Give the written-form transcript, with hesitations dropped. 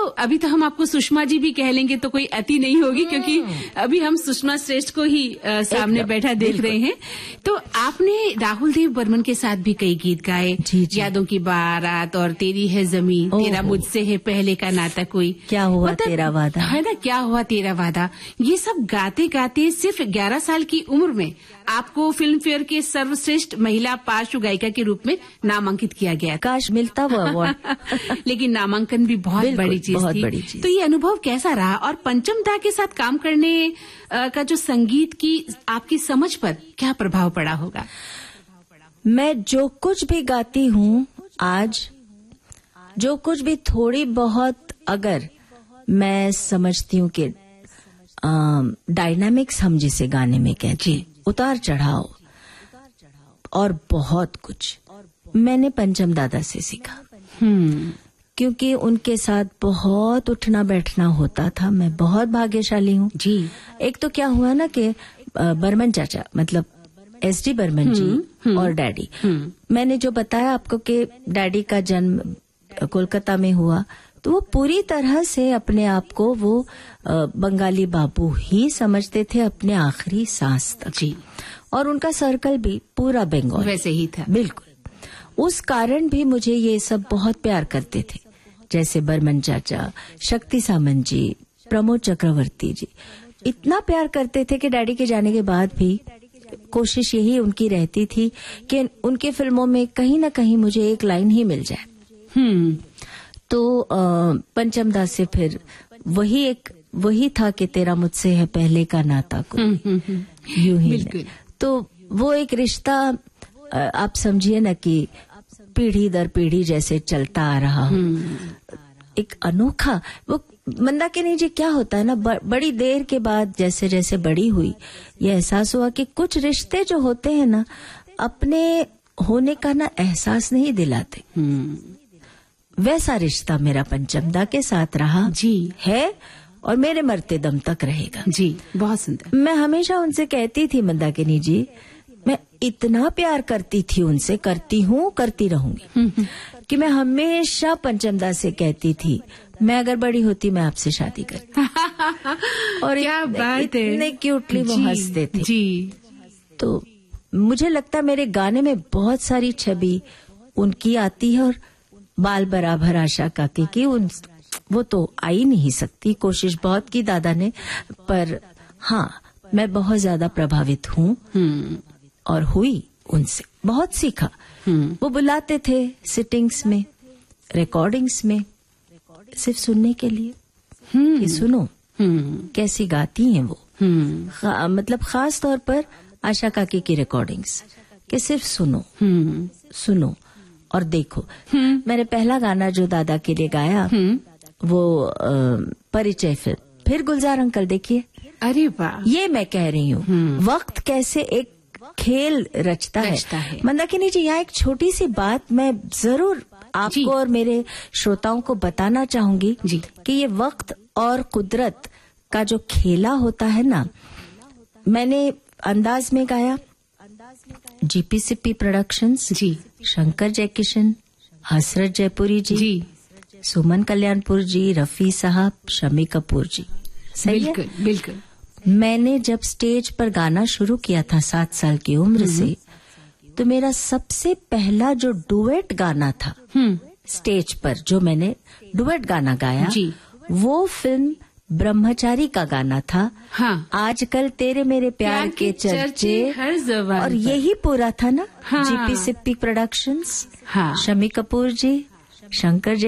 अभी तो हम आपको सुषमा जी भी कह लेंगे तो कोई अति नहीं होगी, क्योंकि अभी हम सुषमा श्रेष्ठ को ही सामने बैठा देख रहे हैं। तो आपने राहुल देव बर्मन के साथ भी कई गीत गाए, यादों की बारात और तेरी है जमीन, तेरा मुझसे है पहले का नाता कोई, क्या हुआ तेरा वादा, है ना, क्या हुआ तेरा वादा। ये सब गाते गाते सिर्फ 11 साल की उम्र में आपको फिल्म फेयर के सर्वश्रेष्ठ महिला पार्श्व गायिका के रूप में नामांकित किया गया। काश मिलता वो अवार्ड। लेकिन नामांकन भी बहुत बड़ी चीज थी। तो ये अनुभव कैसा रहा, और पंचम दा के साथ काम करने का जो संगीत की आपकी समझ पर क्या प्रभाव पड़ा होगा? मैं जो कुछ भी गाती हूँ आज, जो कुछ भी थोड़ी बहुत अगर मैं समझती हूँ कि डायनामिक्स हम जिसे गाने में कहते हैं, उतार चढ़ाव और बहुत कुछ मैंने पंचम दादा से सीखा। क्योंकि उनके साथ बहुत उठना बैठना होता था। मैं बहुत भाग्यशाली हूँ जी। एक तो क्या हुआ ना कि बर्मन चाचा मतलब एसडी बर्मन जी और डैडी, मैंने जो बताया आपको कि डैडी का जन्म कोलकाता में हुआ, तो वो पूरी तरह से अपने आप को वो बंगाली बाबू ही समझते थे अपने आखिरी सांस तक जी। और उनका सर्कल भी पूरा बंगाल वैसे ही था। बिल्कुल। उस कारण भी मुझे ये सब बहुत प्यार करते थे, जैसे बर्मन चाचा, शक्ति सामंत जी, प्रमोद चक्रवर्ती जी, इतना प्यार करते थे कि डैडी के जाने के बाद भी कोशिश यही उनकी रहती थी कि उनकी फिल्मों में कहीं न कहीं मुझे एक लाइन ही मिल जाए। तो पंचम दास से फिर वही था कि तेरा मुझसे है पहले का नाता को यूं ही। तो वो एक रिश्ता आप समझिए ना कि पीढ़ी दर पीढ़ी जैसे चलता आ रहा हो, एक अनोखा। वो मंदाकिनी जी क्या होता है ना, बड़ी देर के बाद जैसे जैसे बड़ी हुई ये एहसास हुआ कि कुछ रिश्ते जो होते हैं ना अपने होने का ना एहसास नहीं दिलाते। वैसा रिश्ता मेरा पंचमदा के साथ रहा जी है और मेरे मरते दम तक रहेगा जी। बहुत सुंदर। मैं हमेशा उनसे कहती थी, मंदाकिनी जी मैं इतना प्यार करती थी उनसे, करती हूँ, करती रहूंगी, कि मैं हमेशा पंचमदा से कहती थी मैं अगर बड़ी होती मैं आपसे शादी करती। और क्या बात है, इतने क्यूटली वो हंसते थे जी। तो मुझे लगता मेरे गाने में बहुत सारी छवि उनकी आती है और बाल बराबर आशा काकी की वो तो आ ही नहीं सकती। कोशिश बहुत की दादा ने, पर हाँ मैं बहुत ज्यादा प्रभावित हूँ और हुई उनसे, बहुत सीखा। वो बुलाते थे सिटिंग्स में, रिकॉर्डिंग्स में, सिर्फ सुनने के लिए कि सुनो कैसी गाती हैं वो। मतलब खास तौर पर आशा काकी की रिकॉर्डिंग्स कि सिर्फ सुनो सुनो और देखो। मैंने पहला गाना जो दादा के लिए गाया वो परिचय फिर गुलजार अंकल देखिए। अरे वाह, ये मैं कह रही हूँ वक्त कैसे एक खेल रचता है। मंदाकिनी जी यहाँ एक छोटी सी बात मैं जरूर आपको और मेरे श्रोताओं को बताना चाहूंगी कि ये वक्त और कुदरत का जो खेला होता है ना, मैंने अंदाज में गाया, जीपीसीपी प्रोडक्शंस जी, शंकर जयकिशन, हसरत जयपुरी जी, सुमन कल्याणपुर जी, रफी साहब, शमी कपूर जी। सही है? बिल्कुल बिल्कुल। मैंने जब स्टेज पर गाना शुरू किया था 7 साल की उम्र से, तो मेरा सबसे पहला जो डुएट गाना था स्टेज पर, जो मैंने डुएट गाना गाया जी, वो फिल्म ब्रह्मचारी का गाना था। हाँ। आजकल तेरे मेरे प्यार के चर्चे हर ज़बान और यही पूरा था ना। जीपी सिप्पी प्रोडक्शंस, शमी कपूर जी, शंकर